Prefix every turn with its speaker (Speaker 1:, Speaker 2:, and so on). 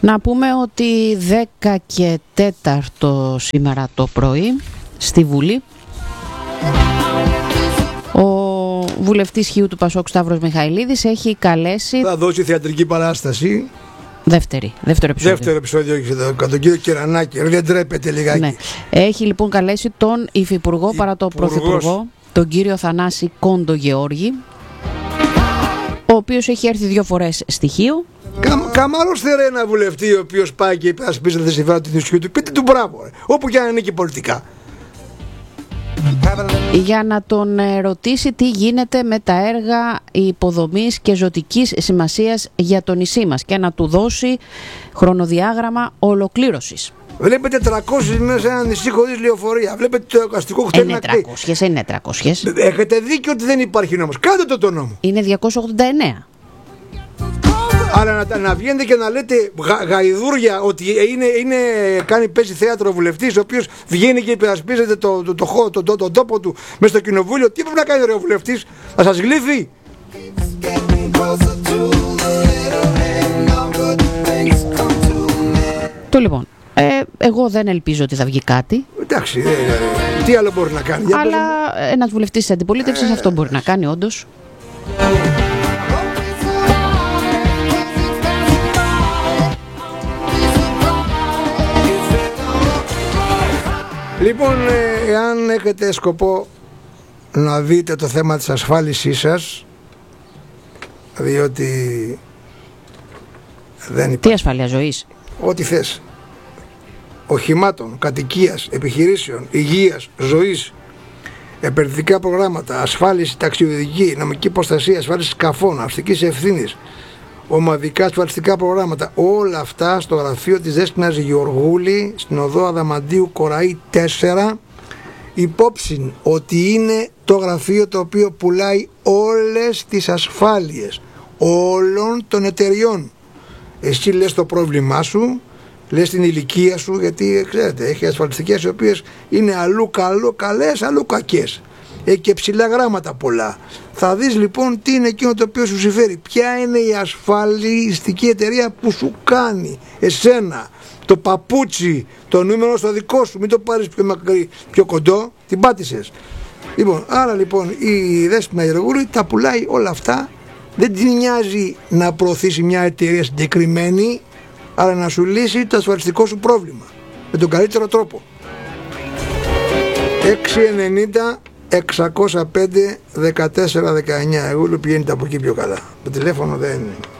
Speaker 1: Να πούμε ότι 10 και 4 σήμερα το πρωί στη Βουλή ο βουλευτής Χίου του Πασόκ Σταύρος Μιχαηλίδης έχει καλέσει...
Speaker 2: Θα δώσει θεατρική παράσταση.
Speaker 1: Δεύτερο επεισόδιο.
Speaker 2: Δεύτερο επεισόδιο έχει τον κύριο Κερανάκη. Δεν τρέπεται λιγάκι.
Speaker 1: Ναι. Έχει λοιπόν καλέσει τον Υφυπουργό παρά το Πρωθυπουργό, τον κύριο Θανάση Κόντο Γεώργη, ο οποίος έχει έρθει 2 φορές στη Χίου.
Speaker 2: Καμάρος θέλει ένα βουλευτή ο οποίος πάει και υπερασπίζεται τα συμφέροντα του νησιού του. Πείτε του μπράβο, όπου και αν είναι και πολιτικά.
Speaker 1: Για να τον ρωτήσει τι γίνεται με τα έργα υποδομής και ζωτικής σημασίας για το νησί μας και να του δώσει χρονοδιάγραμμα ολοκλήρωσης.
Speaker 2: Βλέπετε 300 μέσα σε ένα νησί χωρίς λεωφορεία. Βλέπετε το αστικό χτέλι να κτεί.
Speaker 1: Είναι 300.
Speaker 2: Έχετε δίκιο ότι δεν υπάρχει νόμος. Κάντε το νόμο.
Speaker 1: Είναι 289.
Speaker 2: Αλλά να βγαίνετε και να λέτε γαϊδούρια ότι παίζει θέατρο ο βουλευτής, ο οποίος βγαίνει και υπερασπίζεται τον τόπο του μες στο κοινοβούλιο. Τι πρέπει να κάνει ο βουλευτής, να σας γλύφει?
Speaker 1: Το λοιπόν, εγώ δεν ελπίζω ότι θα βγει κάτι.
Speaker 2: Εντάξει, τι άλλο μπορεί να κάνει?
Speaker 1: Αλλά ένας βουλευτής της αντιπολίτευσης αυτό μπορεί να κάνει όντως.
Speaker 2: Λοιπόν, εάν έχετε σκοπό να δείτε το θέμα της ασφάλισής σας, διότι δεν υπάρχει...
Speaker 1: Τι ασφάλεια ζωής?
Speaker 2: Ό,τι θες. Οχημάτων, κατοικίας, επιχειρήσεων, υγείας, ζωής, επενδυτικά προγράμματα, ασφάλιση ταξιδιωτική, νομική προστασία, ασφάλιση σκαφών, αστικής ευθύνης, ομαδικά ασφαλιστικά προγράμματα, όλα αυτά στο γραφείο της Δέσποινας Γεωργούλη στην οδό Αδαμαντίου Κοραή 4, υπόψη ότι είναι το γραφείο το οποίο πουλάει όλες τις ασφάλειες όλων των εταιριών. Εσύ λες το πρόβλημά σου, λες την ηλικία σου, γιατί ξέρετε έχει ασφαλιστικές οι οποίες είναι αλλού καλές, αλλού κακές. Έχει και ψηλά γράμματα πολλά. Θα δεις λοιπόν τι είναι εκείνο το οποίο σου συμφέρει. Ποια είναι η ασφαλιστική εταιρεία που σου κάνει εσένα το παπούτσι, το νούμερο στο δικό σου. Μην το πάρεις πιο μακρύ, πιο κοντό, την πάτησες. Λοιπόν, άρα λοιπόν η Δέσποινα Γεωργούλη τα πουλάει όλα αυτά. Δεν την νοιάζει να προωθήσει μια εταιρεία συγκεκριμένη, αλλά να σου λύσει το ασφαλιστικό σου πρόβλημα με τον καλύτερο τρόπο. 690 605 14 19. Εγώ πηγαίνετε από εκεί πιο καλά. Το τηλέφωνο δεν είναι.